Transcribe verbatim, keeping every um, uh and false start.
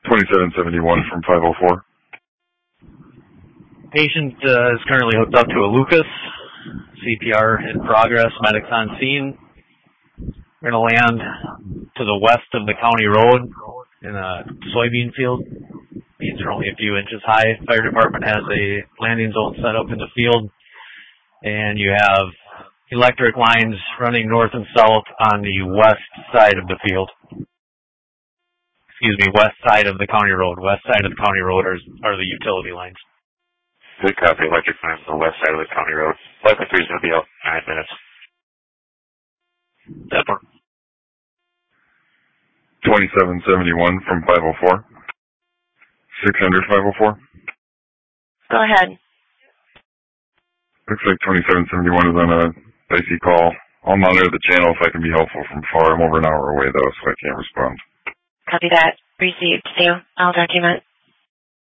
twenty-seven seventy-one from five oh four. Patient uh, is currently hooked up to a Lucas. C P R in progress. Medics on scene. We're going to land to the west of the county road in a soybean field. Beans are only a few inches high. Fire department has a landing zone set up in the field. And you have electric lines running north and south on the west side of the field. Excuse me, west side of the county road. West side of the county road are, are the utility lines. Good copy. Electric lines on the west side of the county road. Likely three is going to be out in nine minutes. Depot. twenty-seven seventy-one from five oh four. six hundred five oh four. Go ahead. Looks like twenty-seven seventy-one is on a dicey call. I'll monitor the channel if I can be helpful from far. I'm over an hour away, though, so I can't respond. Copy that. Received. Stu, I'll document.